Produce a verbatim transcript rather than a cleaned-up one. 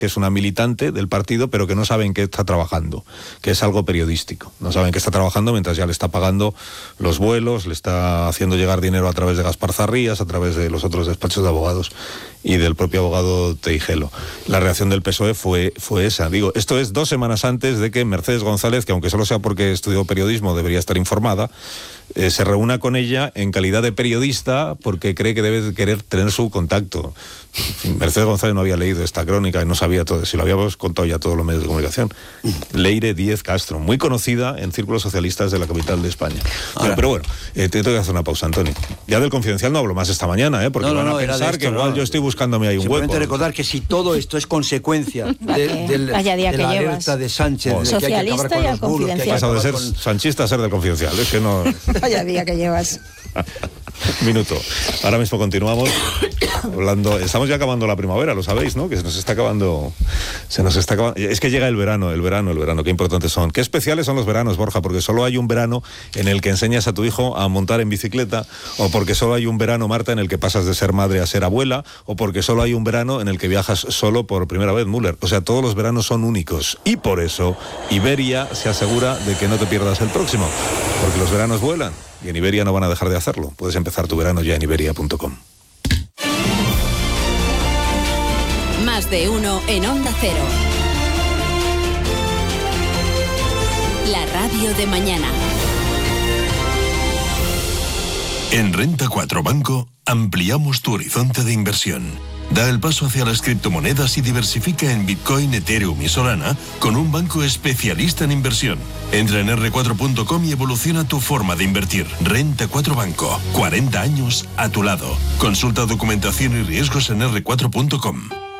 que es una militante del partido, pero que no sabe en qué está trabajando, que es algo periodístico. No saben qué está trabajando mientras ya le está pagando los vuelos, le está haciendo llegar dinero a través de Gaspar Zarrías, a través de los otros despachos de abogados y del propio abogado Teijelo. La reacción del P S O E fue, fue esa. Digo, esto es dos semanas antes de que Mercedes González, que aunque solo sea porque estudió periodismo, debería estar informada, eh, se reúna con ella en calidad de periodista porque cree que debe querer tener su contacto. Mercedes González no había leído esta crónica y no sabía todo, si lo habíamos contado ya todos los medios de comunicación. Leire Díez Castro, muy conocida en círculos socialistas de la capital de España. Ahora, pero bueno, eh, te tengo que hacer una pausa, Antonio. Ya del Confidencial no hablo más esta mañana, ¿eh? Porque no, no, van a no, pensar esto, que igual no. yo estoy buscándome ahí un hueco. Simplemente recordar que si todo esto es consecuencia de, del, Vaya día de que la llevas. alerta de Sánchez, Joder. de que hay que acabar Socialista con y los bulos, que hay que He pasado de ser acabar con... sanchista a ser del Confidencial, es que no... Vaya día que llevas. Minuto. Ahora mismo continuamos hablando. Estamos ya acabando la primavera, lo sabéis, ¿no? Que se nos está acabando. Se nos está acabando. Es que llega el verano, el verano, el verano. Qué importantes son. Qué especiales son los veranos, Borja, porque solo hay un verano en el que enseñas a tu hijo a montar en bicicleta, o porque solo hay un verano, Marta, en el que pasas de ser madre a ser abuela, o porque solo hay un verano en el que viajas solo por primera vez, Müller. O sea, todos los veranos son únicos. Y por eso Iberia se asegura de que no te pierdas el próximo, porque los veranos vuelan. Y en Iberia no van a dejar de hacerlo. Puedes empezar tu verano ya en iberia punto com. Más de uno en Onda Cero. La radio de mañana. En Renta cuatro Banco ampliamos tu horizonte de inversión. Da el paso hacia las criptomonedas y diversifica en Bitcoin, Ethereum y Solana con un banco especialista en inversión. Entra en erre cuatro punto com y evoluciona tu forma de invertir. Renta cuatro Banco, cuarenta años a tu lado. Consulta documentación y riesgos en erre cuatro punto com.